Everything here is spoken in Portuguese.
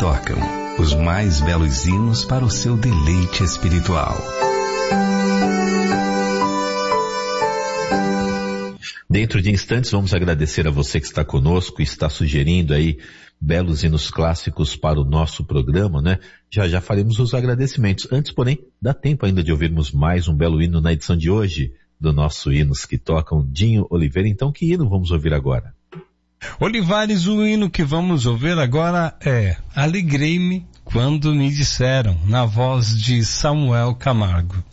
tocam os mais belos hinos para o seu deleite espiritual. Dentro de instantes vamos agradecer a você que está conosco e está sugerindo aí belos hinos clássicos para o nosso programa, né? Já faremos os agradecimentos. Antes, porém, dá tempo ainda de ouvirmos mais um belo hino na edição de hoje do nosso Hinos que Tocam, Dinho Oliveira. Então, que hino vamos ouvir agora? Olivares, o hino que vamos ouvir agora é Alegrei-me quando me disseram, na voz de Samuel Camargo.